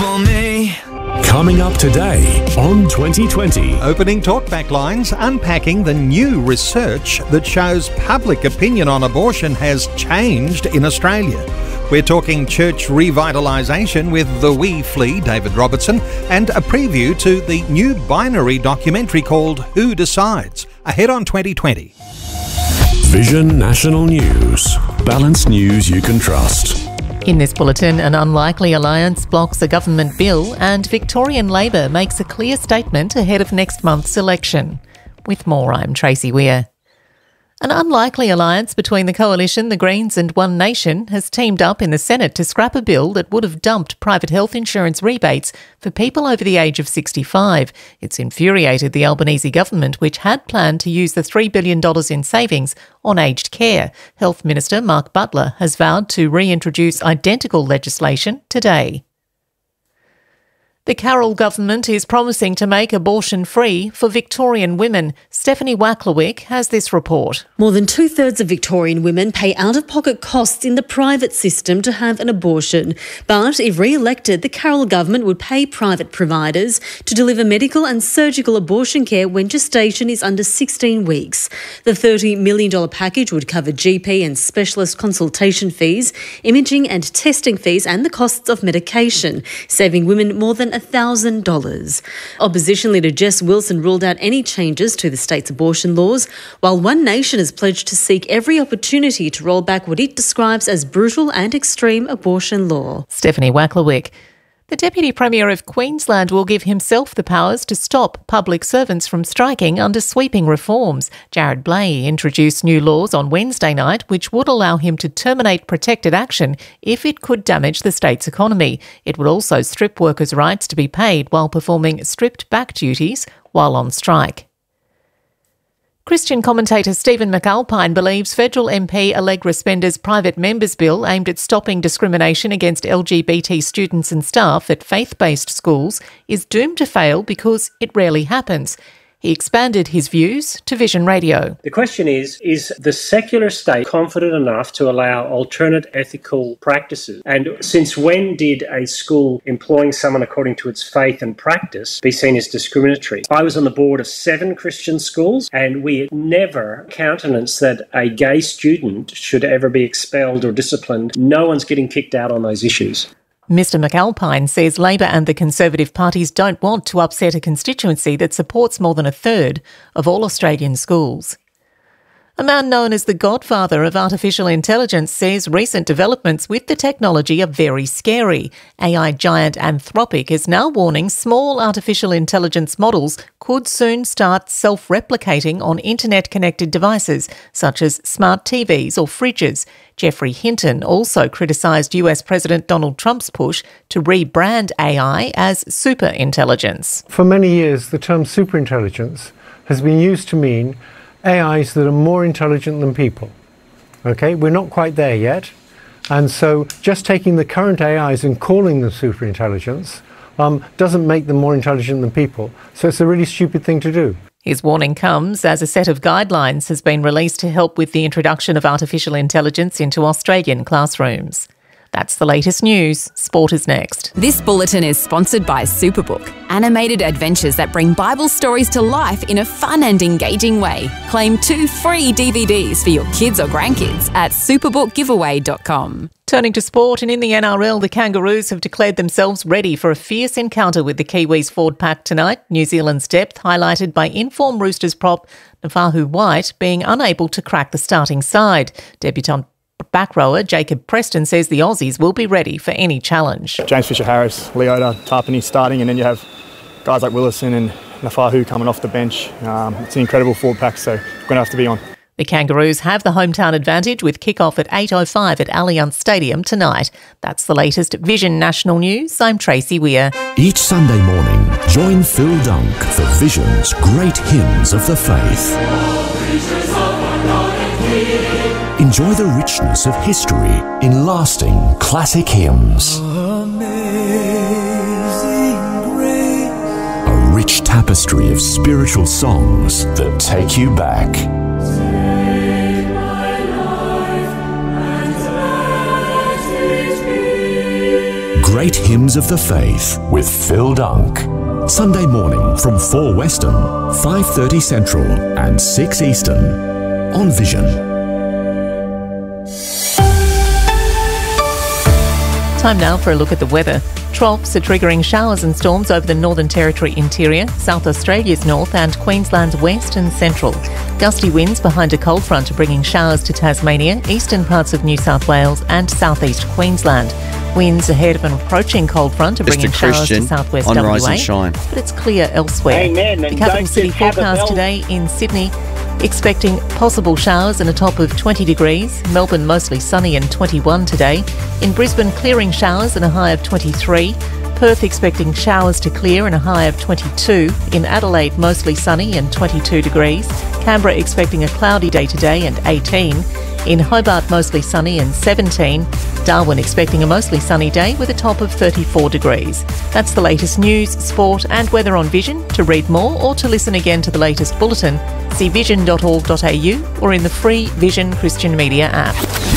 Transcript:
for me. Coming up today on 2020. Opening talkback lines, unpacking the new research that shows public opinion on abortion has changed in Australia. We're talking church revitalisation with the wee flea, David Robertson, and a preview to the new binary documentary called Who Decides? Ahead on 2020. Vision National News. Balanced news you can trust. In this bulletin, an unlikely alliance blocks a government bill and Victorian Labor makes a clear statement ahead of next month's election. With more, I'm Tracy Weir. An unlikely alliance between the Coalition, the Greens and One Nation has teamed up in the Senate to scrap a bill that would have dumped private health insurance rebates for people over the age of 65. It's infuriated the Albanese government, which had planned to use the $3 billion in savings on aged care. Health Minister Mark Butler has vowed to reintroduce identical legislation today. The Carroll government is promising to make abortion free for Victorian women. Stephanie Wacklewick has this report. More than 2/3 of Victorian women pay out-of-pocket costs in the private system to have an abortion. But if re-elected, the Carroll government would pay private providers to deliver medical and surgical abortion care when gestation is under 16 weeks. The $30 million package would cover GP and specialist consultation fees, imaging and testing fees and the costs of medication, saving women more than $1,000. Opposition leader Jess Wilson ruled out any changes to the state's abortion laws, while One Nation has pledged to seek every opportunity to roll back what it describes as brutal and extreme abortion law. Stephanie Wacklewick. The Deputy Premier of Queensland will give himself the powers to stop public servants from striking under sweeping reforms. Jared Blahey introduced new laws on Wednesday night which would allow him to terminate protected action if it could damage the state's economy. It would also strip workers' rights to be paid while performing stripped-back duties while on strike. Christian commentator Stephen McAlpine believes federal MP Allegra Spender's private members bill aimed at stopping discrimination against LGBT students and staff at faith-based schools is doomed to fail because it rarely happens. He expanded his views to Vision Radio. The question is the secular state confident enough to allow alternate ethical practices? And since when did a school employing someone according to its faith and practice be seen as discriminatory? I was on the board of 7 Christian schools, and we never countenanced that a gay student should ever be expelled or disciplined. No one's getting kicked out on those issues. Mr McAlpine says Labor and the Conservative parties don't want to upset a constituency that supports more than 1/3 of all Australian schools. A man known as the godfather of artificial intelligence says recent developments with the technology are very scary. AI giant Anthropic is now warning small artificial intelligence models could soon start self-replicating on internet-connected devices such as smart TVs or fridges. Geoffrey Hinton also criticised US President Donald Trump's push to rebrand AI as superintelligence. For many years, the term superintelligence has been used to mean AIs that are more intelligent than people. Okay, we're not quite there yet. And so just taking the current AIs and calling them superintelligence doesn't make them more intelligent than people. So it's a really stupid thing to do. His warning comes as a set of guidelines has been released to help with the introduction of artificial intelligence into Australian classrooms. That's the latest news. Sport is next. This bulletin is sponsored by Superbook, animated adventures that bring Bible stories to life in a fun and engaging way. Claim 2 free DVDs for your kids or grandkids at superbookgiveaway.com. Turning to sport, and in the NRL, the Kangaroos have declared themselves ready for a fierce encounter with the Kiwis forward pack tonight. New Zealand's depth highlighted by in-form Roosters prop Nafahu White being unable to crack the starting side. Debutant back rower Jacob Preston says the Aussies will be ready for any challenge. James Fisher-Harris, Leota, Tarpany starting, and then you have guys like Willison and Nafahu coming off the bench. It's an incredible forward pack, so we're going to have to be on. The Kangaroos have the hometown advantage with kick-off at 8:05 at Allianz Stadium tonight. That's the latest Vision National News. I'm Tracy Weir. Each Sunday morning, join Phil Dunk for Vision's Great Hymns of the Faith. Enjoy the richness of history in lasting classic hymns. A rich tapestry of spiritual songs that take you back. Great Hymns of the Faith with Phil Dunk. Sunday morning from 4 Western, 5:30 Central and 6 Eastern on Vision. Time now for a look at the weather. Troughs are triggering showers and storms over the Northern Territory interior, South Australia's north and Queensland's west and central. Gusty winds behind a cold front are bringing showers to Tasmania, eastern parts of New South Wales and southeast Queensland. Winds ahead of an approaching cold front are bringing showers to southwest on WA, Rise and Shine. but it's clear elsewhere. Amen. The And capital don't city just have a forecast bell. today in Sydney, expecting possible showers and a top of 20 degrees. Melbourne mostly sunny and 21 today. In Brisbane, clearing showers and a high of 23. Perth expecting showers to clear and a high of 22. In Adelaide, mostly sunny and 22 degrees. Canberra expecting a cloudy day today and 18. In Hobart, mostly sunny and 17. Darwin expecting a mostly sunny day with a top of 34 degrees. That's the latest news, sport and weather on Vision. To read more or to listen again to the latest bulletin, see vision.org.au or in the free Vision Christian Media app.